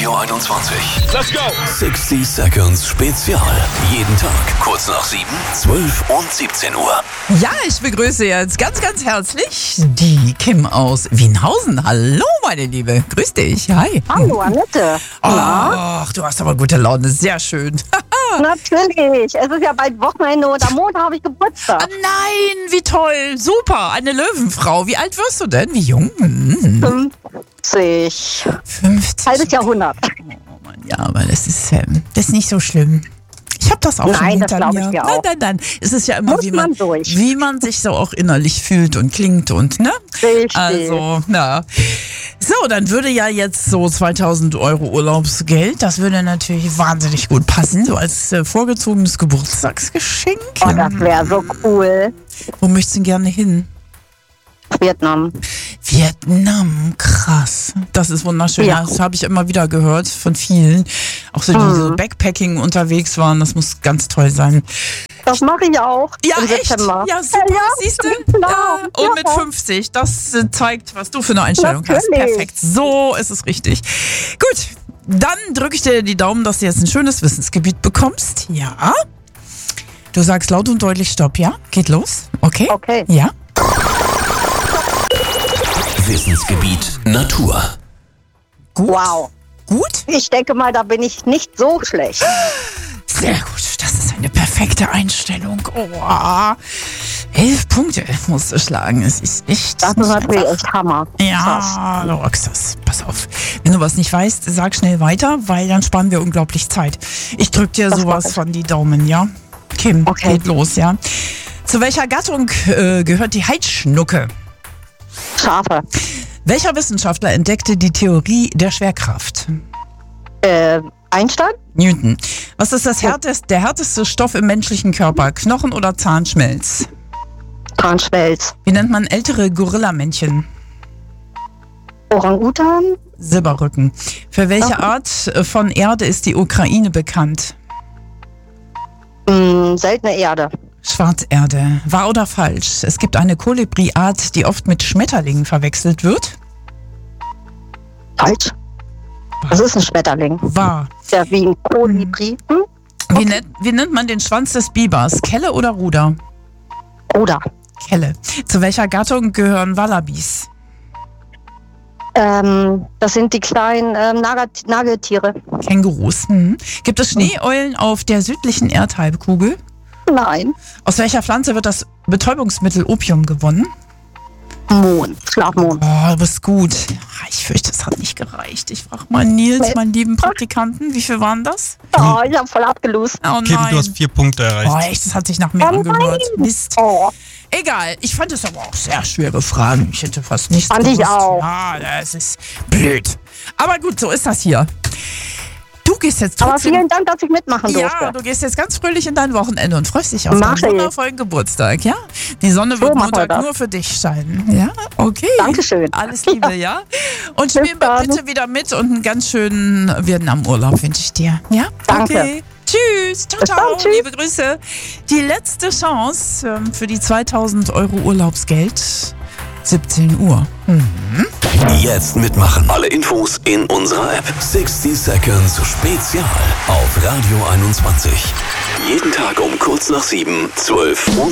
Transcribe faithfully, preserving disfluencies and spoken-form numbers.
Radio einundzwanzig. Let's go! sechzig Seconds Spezial. Jeden Tag kurz nach sieben, zwölf und siebzehn Uhr. Ja, ich begrüße jetzt ganz, ganz herzlich die Kim aus Wienhausen. Hallo, meine Liebe. Grüß dich. Hi. Hallo, Annette. Na? Ach, du hast aber gute Laune. Sehr schön. Natürlich. Es ist ja bald Wochenende und am Montag habe ich Geburtstag. Ah, nein, wie toll. Super. Eine Löwenfrau. Wie alt wirst du denn? Wie jung? Hm. fünfzig. fünfzig. Halbes Jahrhundert. Oh Mann, ja, aber das ist, ähm, das ist nicht so schlimm. Ich habe das auch schon Nein, das hinter glaube mir. ich dir Nein, auch. nein, nein. Es ist ja immer, Muss wie man, man durch. wie man sich so auch innerlich fühlt und klingt und, ne? Richtig. Also, ja. So, dann würde ja jetzt so zweitausend Euro Urlaubsgeld, das würde natürlich wahnsinnig gut passen, so als äh, vorgezogenes Geburtstagsgeschenk. Oh, das wäre so cool. Wo möchtest du denn gerne hin? Vietnam. Vietnam, krass. Das ist wunderschön. Ja. Das habe ich immer wieder gehört von vielen. Auch so, die Mhm. so Backpacking unterwegs waren. Das muss ganz toll sein. Das mache ich auch Ja, im echt? September. Ja, super, Ja, siehst du? genau. Ja, und Ja. mit fünfzig. Das äh, zeigt, was du für eine Einstellung hast. Natürlich. Perfekt. So ist es richtig. Gut, dann drücke ich dir die Daumen, dass du jetzt ein schönes Wissensgebiet bekommst. Ja. Du sagst laut und deutlich Stopp, ja? Geht los. Okay? Okay. Ja. Wissensgebiet Natur. Gut. Wow. Gut? Ich denke mal, da bin ich nicht so schlecht. Sehr gut, das ist eine perfekte Einstellung. Oh, elf Punkte musst du schlagen. Es ist echt. Das ist nicht natürlich einfach. echt Hammer. Krass. Ja, du rockst das. Pass auf. Wenn du was nicht weißt, sag schnell weiter, weil dann sparen wir unglaublich Zeit. Ich drück dir Das sowas mach ich. von die Daumen, ja? Kim, Okay. geht los, ja? Zu welcher Gattung äh, gehört die Heidschnucke? Schafe. Welcher Wissenschaftler entdeckte die Theorie der Schwerkraft? Äh, Einstein? Newton. Was ist das härtest, der härteste Stoff im menschlichen Körper? Knochen oder Zahnschmelz? Transchmelz. Wie nennt man ältere Gorillamännchen? Orang-Utan? Silberrücken. Für welche Art von Erde ist die Ukraine bekannt? Mh, seltene Erde. Schwarzerde. Wahr oder falsch? Es gibt eine Kolibri-Art, die oft mit Schmetterlingen verwechselt wird. Falsch. Das ist ein Schmetterling. Wahr. Der wie ein Kolibri. Hm? Wie, nennt, wie nennt man den Schwanz des Bibers? Kelle oder Ruder? Oder Kelle. Zu welcher Gattung gehören Wallabis? ähm, das sind die kleinen ähm, Naget- Nagetiere. Kängurus. Hm. Gibt es Schneeeulen auf der südlichen Erdhalbkugel? Nein. Aus welcher Pflanze wird das Betäubungsmittel Opium gewonnen? Mond. Schlafmond. Oh, du bist gut. Ich fürchte, es hat nicht gereicht. Ich frage mal Nils, meinen lieben Praktikanten, wie viel waren das? Oh, ich hab voll abgelost. Oh Kim, nein. du hast vier Punkte erreicht. Oh, echt, das hat sich nach mehr Oh angehört. nein. Mist. Oh. Egal, ich fand es aber auch sehr schwere Fragen. Ich hätte fast nichts Fand ich gewusst. auch. Ja, das ist blöd. Aber gut, so ist das hier. Du gehst jetzt Aber trotzdem... vielen Dank, dass ich mitmachen Ja, durfte. du gehst jetzt ganz fröhlich in dein Wochenende und freust dich auf Mach deinen ich. wundervollen Geburtstag, ja? Die Sonne So wird machen wir Montag das. nur für dich scheinen, ja? Okay. Dankeschön. Alles Liebe, ja? Und Bis spiel dann. bitte wieder mit und einen ganz schönen Vietnam-Urlaub wünsche ich dir, ja? Danke. Okay. Tschüss, ciao, Bis ciao, dann, tschüss. liebe Grüße. Die letzte Chance ähm, für die zweitausend Euro Urlaubsgeld, siebzehn Uhr. Hm. Jetzt mitmachen. Alle Infos in unserer App. sechzig Seconds Spezial auf Radio einundzwanzig. Jeden Tag um kurz nach sieben, zwölf und